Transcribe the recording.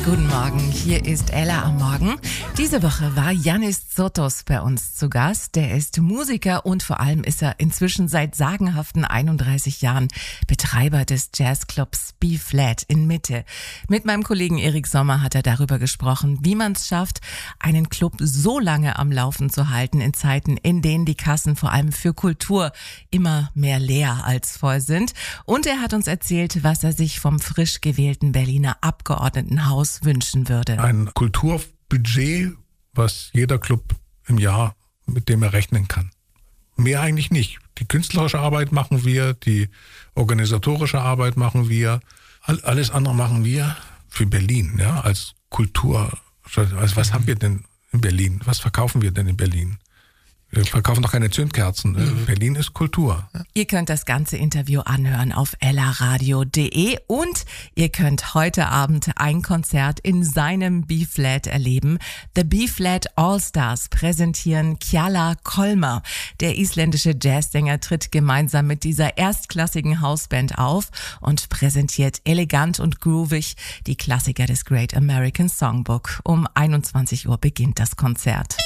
Guten Morgen, hier ist Ella am Morgen. Diese Woche war Yannis Zotos bei uns zu Gast. Der ist Musiker und vor allem ist er inzwischen seit sagenhaften 31 Jahren Betreiber des Jazzclubs B-Flat in Mitte. Mit meinem Kollegen Erik Sommer hat er darüber gesprochen, wie man es schafft, einen Club so lange am Laufen zu halten in Zeiten, in denen die Kassen vor allem für Kultur immer mehr leer als voll sind. Und er hat uns erzählt, was er sich vom frisch gewählten Berliner Abgeordnetenhaus wünschen würde. Ein Kulturbudget, was jeder Club im Jahr, mit dem er rechnen kann. Mehr eigentlich nicht. Die künstlerische Arbeit machen wir, die organisatorische Arbeit machen wir. Alles andere machen wir für Berlin, ja, als Kultur. Also was haben wir denn in Berlin? Was verkaufen wir denn in Berlin? Wir verkaufen doch keine Zündkerzen. Berlin ist Kultur. Ihr könnt das ganze Interview anhören auf ellaradio.de und ihr könnt heute Abend ein Konzert in seinem B-Flat erleben. The B-Flat All-Stars präsentieren Kjalla Kolmer. Der isländische Jazzsänger tritt gemeinsam mit dieser erstklassigen Hausband auf und präsentiert elegant und groovig die Klassiker des Great American Songbook. Um 21 Uhr beginnt das Konzert.